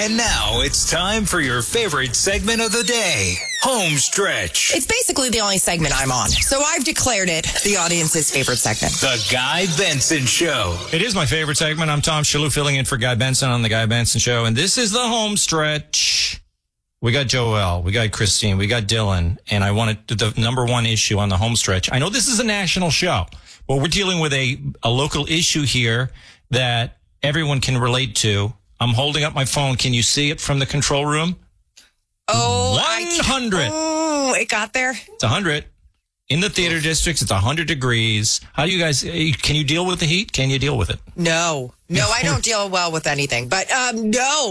And now it's time for your favorite segment of the day, Home Stretch. It's basically the only segment I'm on, so I've declared it the audience's favorite segment. The Guy Benson Show. It is my favorite segment. I'm Tom Shalhoub filling in for Guy Benson on the Guy Benson Show, and this is the Home Stretch. We got Joelle, we got Christine, we got Dylan, and I wanted the number one issue on the Home Stretch. I know this is a national show, but we're dealing with a local issue here that everyone can relate to. I'm holding up my phone. Can you see it from the control room? Oh, 100. Oh, it got there? It's 100. In the theater districts, it's 100 degrees. How do you guys, can you deal with the heat? Can you deal with it? No, I don't deal well with anything. But no.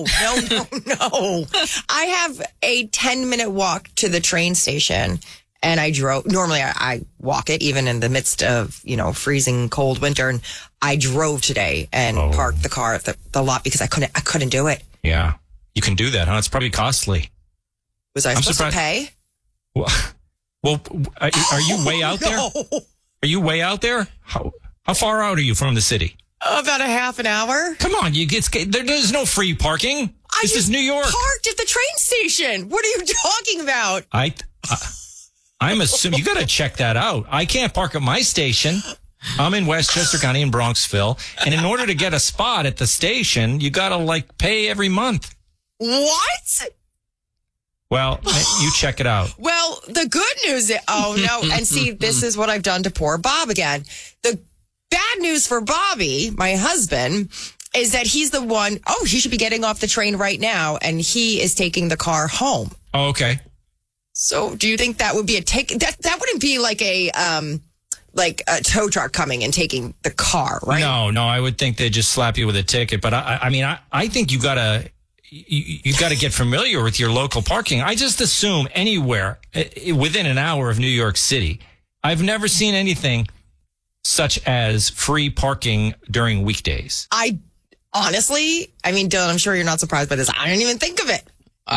I have a 10-minute walk to the train station, and I drove. Normally, I walk it even in the midst of, freezing cold winter. And I drove today and parked the car at the lot because I couldn't do it. Yeah, you can do that, huh? It's probably costly. Was I supposed to pay? Well, are you way out there? Are you way out there? How far out are you from the city? About a half an hour. Come on, there's no free parking. This is New York. Parked at the train station. What are you talking about? I'm assuming you got to check that out. I can't park at my station. I'm in Westchester County in Bronxville, and in order to get a spot at the station, you got to pay every month. What? Well, you check it out. Well, the good news is, and see, this is what I've done to poor Bob again. The bad news for Bobby, my husband, is that he's the one, he should be getting off the train right now, and he is taking the car home. Oh, okay. So do you think that would be that wouldn't be like a tow truck coming and taking the car, right? No, I would think they'd just slap you with a ticket. But I think you gotta get familiar with your local parking. I just assume anywhere within an hour of New York City. I've never seen anything such as free parking during weekdays. Honestly, Dylan, I'm sure you're not surprised by this. I didn't even think of it.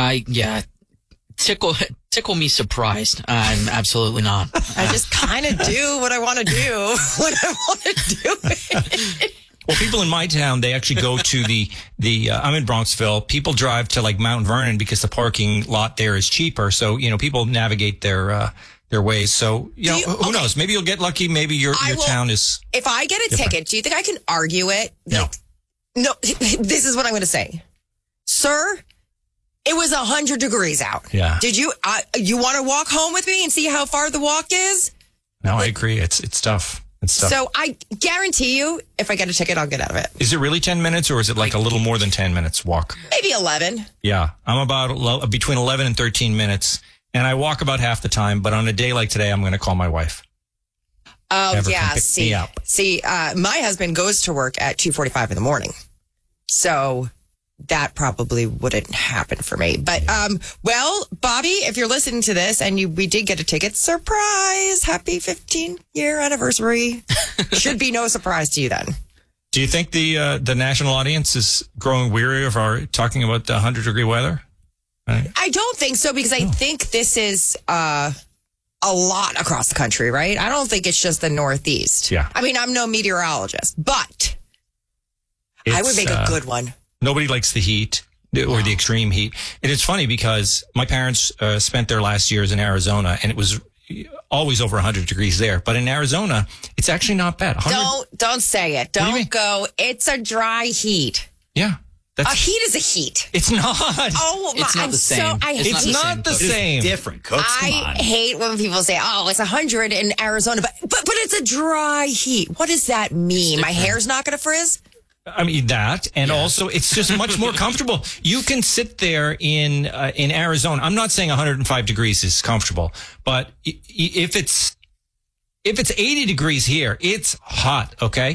Tickle me surprised. I'm absolutely not. I just kind of do what I want to do when I want to do it. Well, people in my town, they actually go to the I'm in Bronxville. People drive to Mount Vernon because the parking lot there is cheaper. So, people navigate their ways. So, who knows? Maybe you'll get lucky. Maybe your town is. If I get a ticket, do you think I can argue it? No. No, this is what I'm going to say. Sir, it was 100 degrees out. Yeah. Did you want to walk home with me and see how far the walk is? No, I agree. It's tough. It's tough. So I guarantee you, if I get a ticket, I'll get out of it. Is it really 10 minutes or is it a little more than 10 minutes walk? Maybe 11. Yeah. I'm about between 11 and 13 minutes and I walk about half the time. But on a day like today, I'm going to call my wife. Oh, yeah. See, my husband goes to work at 2:45 in the morning. So that probably wouldn't happen for me. But, Bobby, if you're listening to this and we did get a ticket, surprise, happy 15-year anniversary. Should be no surprise to you then. Do you think the national audience is growing weary of our talking about the 100-degree weather? I don't think so because I think this is a lot across the country, right? I don't think it's just the Northeast. Yeah. I'm no meteorologist, but I would make a good one. Nobody likes the heat or the extreme heat. And it's funny because my parents spent their last years in Arizona and it was always over 100 degrees there. But in Arizona, it's actually not bad. Don't say it. Don't go. It's a dry heat. Yeah. A heat is a heat. It's not. Oh, it's not the same. It's not the same. It's different, Cooks. I hate when people say, it's 100 in Arizona, but it's a dry heat. What does that mean? My hair's not going to frizz? That, and also it's just much more comfortable. You can sit there in Arizona. I'm not saying 105 degrees is comfortable, but if it's 80 degrees here, it's hot. Okay.